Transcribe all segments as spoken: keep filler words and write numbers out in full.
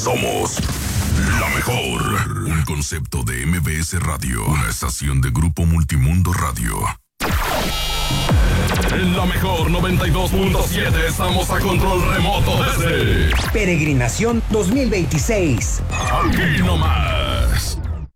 Somos la mejor. Un concepto de M B S Radio. Una estación de Grupo Multimundo Radio. En la mejor noventa y dos punto siete estamos a control remoto desde Peregrinación dos mil veintiséis. Aquí nomás.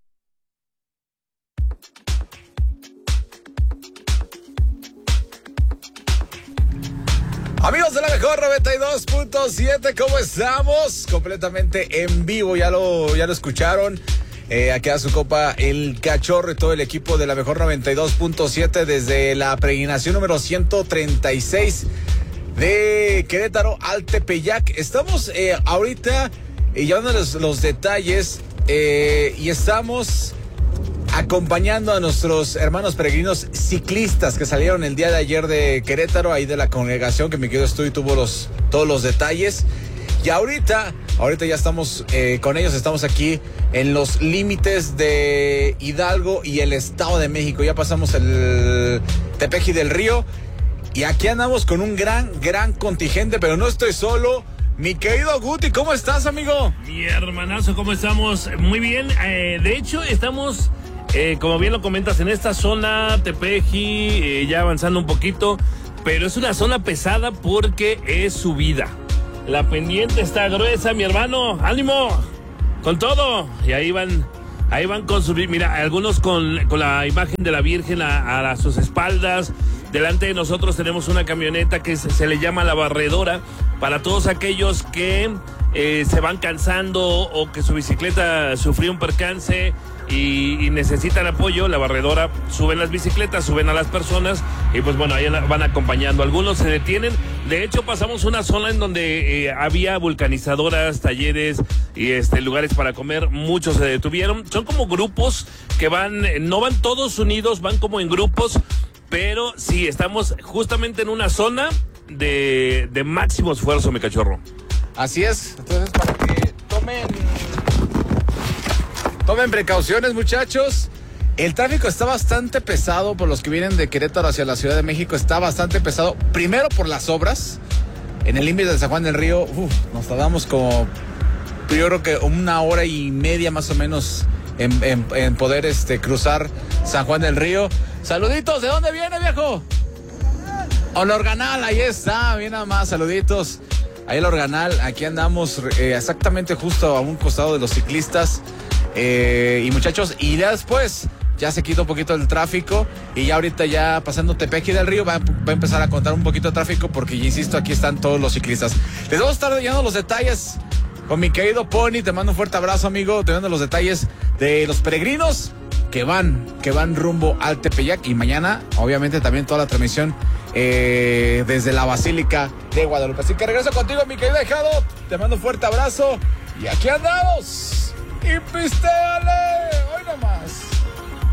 Amigos de la mejor noventa y dos punto siete, ¿cómo estamos? Completamente en vivo, ya lo, ya lo escucharon. Eh, aquí a su copa el Cachorro y todo el equipo de la mejor noventa y dos punto siete desde la peregrinación número ciento treinta y seis de Querétaro al Tepeyac. Estamos eh, ahorita eh, llevándoles los detalles eh, y estamos acompañando a nuestros hermanos peregrinos ciclistas que salieron el día de ayer de Querétaro, ahí de la congregación, que mi querido Estudio tuvo los, todos los detalles. Y ahorita, ahorita ya estamos eh, con ellos, estamos aquí en los límites de Hidalgo y el Estado de México. Ya pasamos el Tepeji del Río y aquí andamos con un gran, gran contingente, pero no estoy solo. Mi querido Guti, ¿cómo estás, amigo? Mi hermanazo, ¿cómo estamos? Muy bien, eh, de hecho estamos, eh, como bien lo comentas, en esta zona Tepeji, eh, ya avanzando un poquito, pero es una zona pesada porque es subida. La pendiente está gruesa, mi hermano. ¡Ánimo! Con todo. Y ahí van, ahí van con su... Mira, algunos con, con la imagen de la Virgen a, a sus espaldas. Delante de nosotros tenemos una camioneta que se, se le llama la barredora. Para todos aquellos que eh, se van cansando o que su bicicleta sufrió un percance y, y necesitan apoyo, la barredora suben las bicicletas, suben a las personas y pues bueno, ahí van acompañando. Algunos se detienen. De hecho, pasamos una zona en donde eh, había vulcanizadoras, talleres y este lugares para comer. Muchos se detuvieron. Son como grupos que van, no van todos unidos, van como en grupos, pero sí, estamos justamente en una zona de, de máximo esfuerzo, mi cachorro. Así es. Entonces, para que tomen... Tomen precauciones, muchachos. El tráfico está bastante pesado por los que vienen de Querétaro hacia la Ciudad de México. Está bastante pesado. Primero por las obras. En el límite de San Juan del Río, uf, nos tardamos como, yo creo que una hora y media más o menos en, en, en poder este, cruzar San Juan del Río. Saluditos, ¿de dónde viene, viejo? Al Organal, ahí está, bien nada más, saluditos. Ahí el Organal, aquí andamos eh, exactamente justo a un costado de los ciclistas. Eh, y muchachos, y ya después ya se quita un poquito el tráfico y ya ahorita ya pasando Tepeji del Río va, va a empezar a contar un poquito de tráfico porque ya insisto, aquí están todos los ciclistas. Les vamos a estar dando los detalles con mi querido Pony. Te mando un fuerte abrazo, amigo. Te mando los detalles de los peregrinos que van, que van rumbo al Tepeyac y mañana obviamente también toda la transmisión eh, desde la Basílica de Guadalupe. Así que regreso contigo, mi querido Dejado. Te mando un fuerte abrazo y aquí andamos. ¡Y pistéale! ¡Hoy nomás!